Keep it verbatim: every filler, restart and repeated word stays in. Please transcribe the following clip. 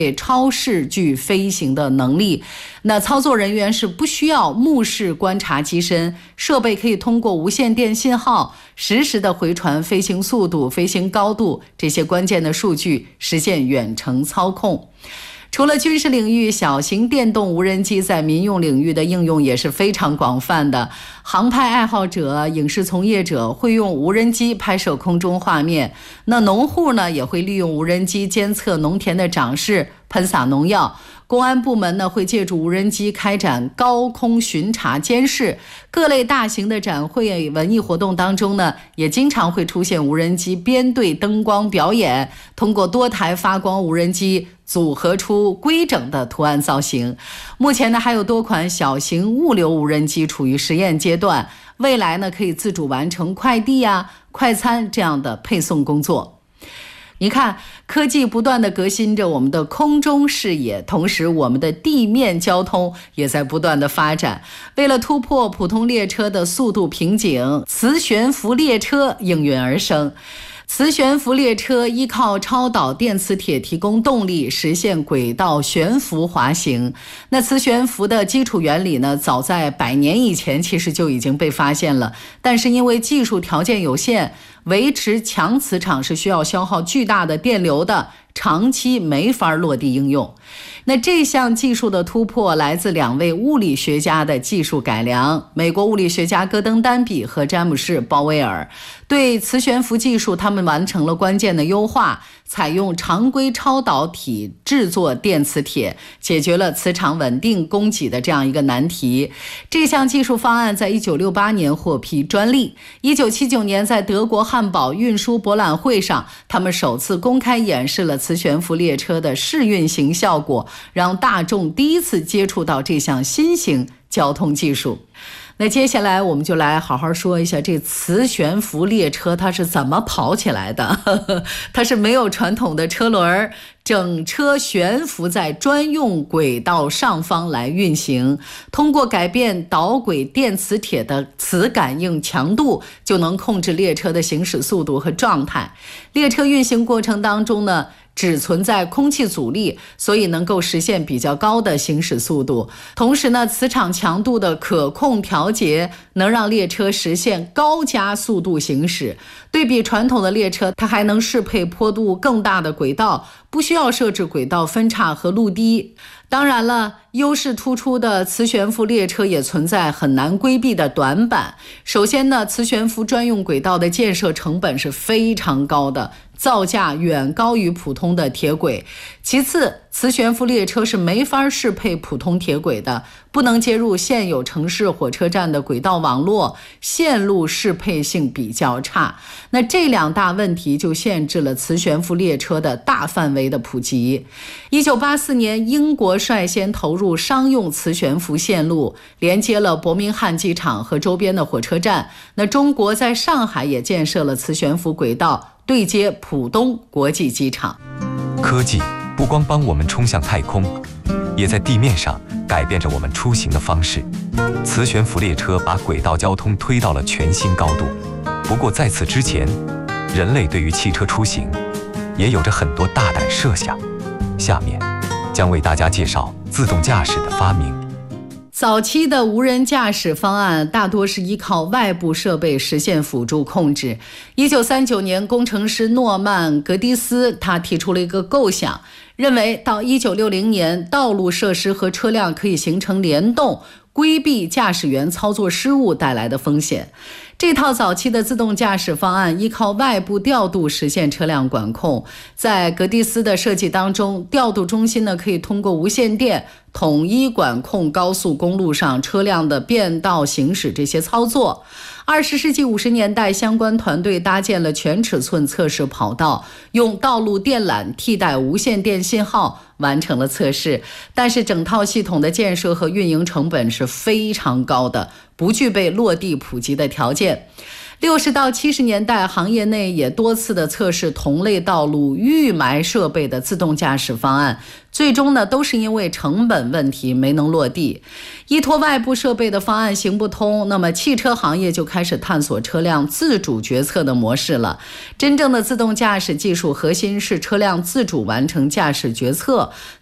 超视距飞行的能力。那操作人员是不需要目视观察机身，设备可以通过无线电信号实时的回传飞行速度、飞行高度这些关键的数据，实现远程操控。除了军事领域，小型电动无人机在民用领域的应用也是非常广泛的。航拍爱好者、影视从业者会用无人机拍摄空中画面，那农户呢也会利用无人机监测农田的长势、喷洒农药。公安部门呢会借助无人机开展高空巡查监视，各类大型的展会、文艺活动当中呢，也经常会出现无人机编队灯光表演，通过多台发光无人机组合出规整的图案造型。目前呢，还有多款小型物流无人机处于实验阶段，未来呢可以自主完成快递啊、快餐这样的配送工作。你看，科技不断地革新着我们的空中视野，同时我们的地面交通也在不断地发展。为了突破普通列车的速度瓶颈，磁悬浮列车应运而生。磁悬浮列车依靠超导电磁铁提供动力，实现轨道悬浮滑行。那磁悬浮的基础原理呢，早在百年以前其实就已经被发现了，但是因为技术条件有限，维持强磁场是需要消耗巨大的电流的，长期没法落地应用。那这项技术的突破来自两位物理学家的技术改良，美国物理学家戈登丹比和詹姆士鲍威尔对磁悬浮技术他们完成了关键的优化，采用常规超导体制作电磁铁，解决了磁场稳定供给的这样一个难题。这项技术方案在一九六八年获批专利，一九七九年在德国汉堡运输博览会上，他们首次公开演示了磁悬浮列车的试运行效果，让大众第一次接触到这项新型交通技术。那接下来我们就来好好说一下这磁悬浮列车它是怎么跑起来的。它是没有传统的车轮，整车悬浮在专用轨道上方来运行，通过改变导轨电磁铁的磁感应强度，就能控制列车的行驶速度和状态。列车运行过程当中呢，只存在空气阻力，所以能够实现比较高的行驶速度。同时呢，磁场强度的可控调节能让列车实现高加速度行驶。对比传统的列车，它还能适配坡度更大的轨道，不需要设置轨道分叉和路堤。当然了，优势突出的磁悬浮列车也存在很难规避的短板。首先呢，磁悬浮专用轨道的建设成本是非常高的，造价远高于普通的铁轨。其次，磁悬浮列车是没法适配普通铁轨的，不能接入现有城市火车站的轨道网络，线路适配性比较差。那这两大问题就限制了磁悬浮列车的大范围的普及。一九八四年，英国率先投入商用磁悬浮线路，连接了伯明翰机场和周边的火车站。那中国在上海也建设了磁悬浮轨道，对接浦东国际机场。 科技不光帮我们冲向太空，也在地面上改变着我们出行的方式。磁悬浮列车把轨道交通推到了全新高度。不过在此之前，人类对于汽车出行也有着很多大胆设想。下面将为大家介绍自动驾驶的发明。 早期的无人驾驶方案大多是依靠外部设备实现辅助控制。一九三九年，工程师诺曼·格迪斯他提出了一个构想，认为到一九六零年，道路设施和车辆可以形成联动，规避驾驶员操作失误带来的风险。这套早期的自动驾驶方案依靠外部调度实现车辆管控。在格迪斯的设计当中，调度中心呢可以通过无线电统一管控高速公路上车辆的变道行驶这些操作。二十世纪五十年代，相关团队搭建了全尺寸测试跑道，用道路电缆替代无线电信号完成了测试。但是整套系统的建设和运营成本是非常高的，不具备落地普及的条件。 六十到七十年代，行业内也多次的测试同类道路预埋设备的自动驾驶方案，最终呢都是因为成本问题没能落地。依托外部设备的方案行不通，那么汽车行业就开始探索车辆自主决策的模式了。真正的自动驾驶技术核心是车辆自主完成驾驶决策，